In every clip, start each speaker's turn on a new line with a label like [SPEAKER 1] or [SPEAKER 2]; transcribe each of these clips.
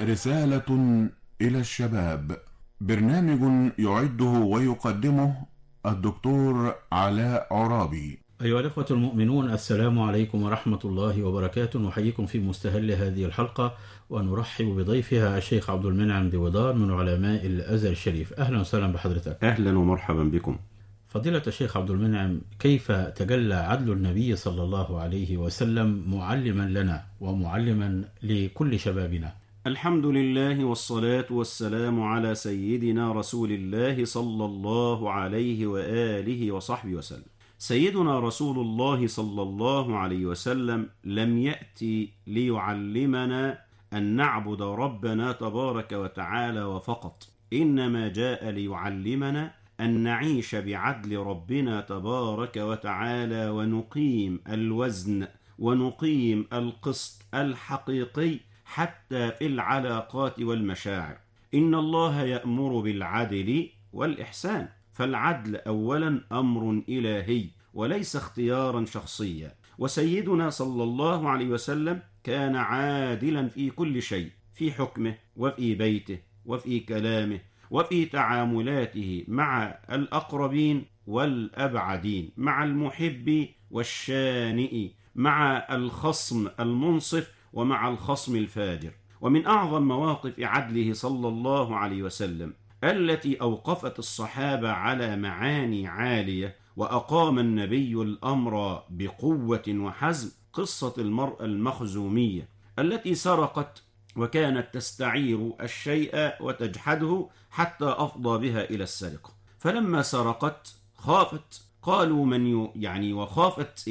[SPEAKER 1] رسالة إلى الشباب، برنامج يعده ويقدمه الدكتور علاء عرابي.
[SPEAKER 2] أيها الأخوة المؤمنون، السلام عليكم ورحمة الله وبركاته. نحييكم في مستهل هذه الحلقة ونرحب بضيفها الشيخ عبد المنعم بودار من علماء الأزهر الشريف. أهلا وسهلا بحضرتك.
[SPEAKER 3] أهلا ومرحبا بكم.
[SPEAKER 2] فضيلة الشيخ عبد المنعم، كيف تجلى عدل النبي صلى الله عليه وسلم معلما لنا ومعلما لكل شبابنا؟
[SPEAKER 3] الحمد لله والصلاة والسلام على سيدنا رسول الله صلى الله عليه وآله وصحبه وسلم. سيدنا رسول الله صلى الله عليه وسلم لم يأتي ليعلمنا أن نعبد ربنا تبارك وتعالى وفقط، إنما جاء ليعلمنا أن نعيش بعدل ربنا تبارك وتعالى ونقيم الوزن ونقيم القسط الحقيقي حتى في العلاقات والمشاعر. إن الله يأمر بالعدل والإحسان، فالعدل أولا أمر إلهي وليس اختيارا شخصيا، وسيدنا صلى الله عليه وسلم كان عادلا في كل شيء، في حكمه وفي بيته وفي كلامه وفي تعاملاته مع الأقربين والأبعدين، مع المحب والشانئ، مع الخصم المنصف ومع الخصم الفاجر. ومن أعظم مواقف عدله صلى الله عليه وسلم التي أوقفت الصحابة على معاني عالية وأقام النبي الأمر بقوة وحزم قصة المرأة المخزومية التي سرقت وكانت تستعير الشيء وتجحده حتى أفضى بها إلى السرقة. فلما سرقت خافت، قالوا وخافت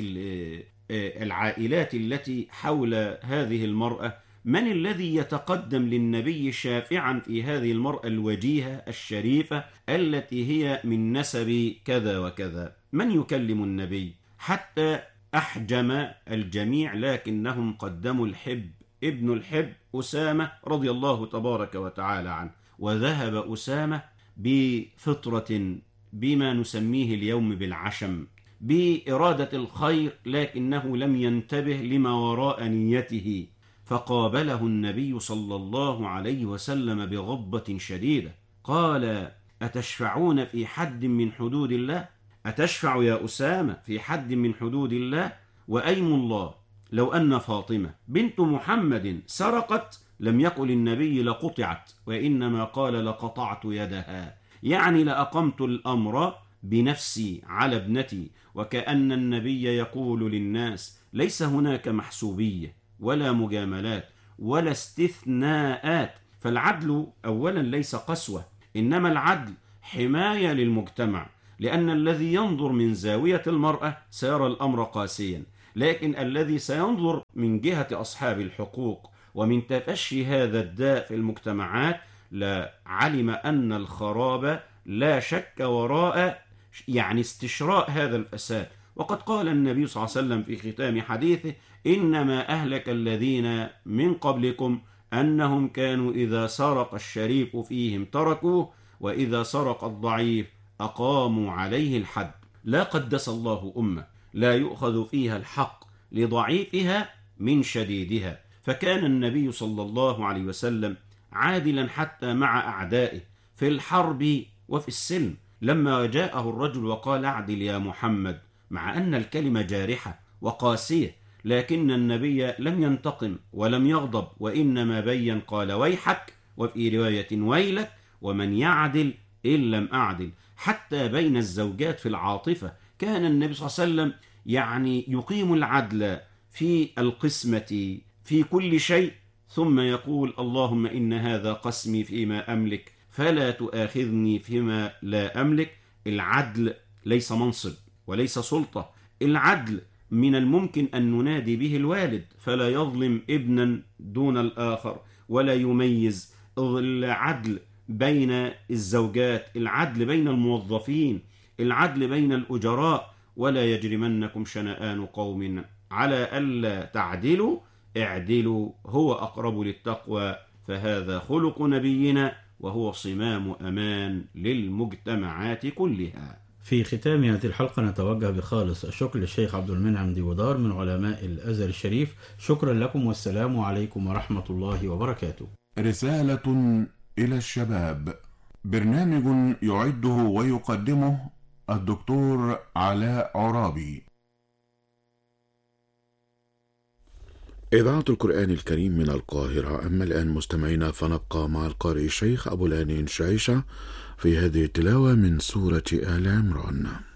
[SPEAKER 3] العائلات التي حول هذه المرأة، من الذي يتقدم للنبي شافعا في هذه المرأة الوجيهة الشريفة التي هي من نسب كذا وكذا؟ من يكلم النبي؟ حتى أحجم الجميع، لكنهم قدموا الحب ابن الحب أسامة رضي الله تبارك وتعالى عنه، وذهب أسامة بفطرة بما نسميه اليوم بالعشم، بإرادة الخير، لكنه لم ينتبه لما وراء نيته، فقابله النبي صلى الله عليه وسلم بغضبة شديدة. قال: أتشفعون في حد من حدود الله؟ أتشفع يا أسامة في حد من حدود الله؟ وأيم الله لو أن فاطمة بنت محمد سرقت لم يقل النبي لقطعت، وإنما قال لقطعت يدها، يعني لأقمت الأمر بنفسي على ابنتي. وكأن النبي يقول للناس: ليس هناك محسوبية ولا مجاملات ولا استثناءات، فالعدل أولا ليس قسوة، إنما العدل حماية للمجتمع، لأن الذي ينظر من زاوية المرأة سيرى الأمر قاسيا، لكن الذي سينظر من جهة أصحاب الحقوق ومن تفشي هذا الداء في المجتمعات لعلم أن الخراب لا شك وراء استشراء هذا الفساد. وقد قال النبي صلى الله عليه وسلم في ختام حديثه: إنما أهلك الذين من قبلكم أنهم كانوا إذا سرق الشريف فيهم تركوه، وإذا سرق الضعيف أقاموا عليه الحد. لا قدس الله أمة لا يؤخذ فيها الحق لضعيفها من شديدها. فكان النبي صلى الله عليه وسلم عادلا حتى مع أعدائه في الحرب وفي السلم. لما جاءه الرجل وقال: أعدل يا محمد، مع أن الكلمة جارحة وقاسية، لكن النبي لم ينتقم ولم يغضب، وإنما بين قال: ويحك، وفي رواية ويلك، ومن يعدل إن لم أعدل. حتى بين الزوجات في العاطفة كان النبي صلى الله عليه وسلم يقيم العدل في القسمة في كل شيء، ثم يقول: اللهم إن هذا قسمي فيما أملك فلا تؤاخذني فيما لا أملك. العدل ليس منصب وليس سلطة، العدل من الممكن أن ننادي به الوالد فلا يظلم ابنا دون الآخر ولا يميز. العدل بين الزوجات، العدل بين الموظفين، العدل بين الأجراء. ولا يجرمنكم شنآن قوم على ألا تعدلوا اعدلوا هو أقرب للتقوى، فهذا خلق نبينا وهو صمام أمان للمجتمعات كلها.
[SPEAKER 2] في ختام هذه الحلقة نتوجه بخالص الشكر للشيخ عبد المنعم ديودار من علماء الأزهر الشريف. شكرا لكم والسلام عليكم ورحمة الله وبركاته.
[SPEAKER 1] رسالة إلى الشباب، برنامج يعده ويقدمه الدكتور علاء عرابي.
[SPEAKER 4] إذاعة القرآن الكريم من القاهرة. أما الآن مستمعينا فنبقى مع القارئ الشيخ أبو العنين شايشة في هذه التلاوة من سورة آل عمران.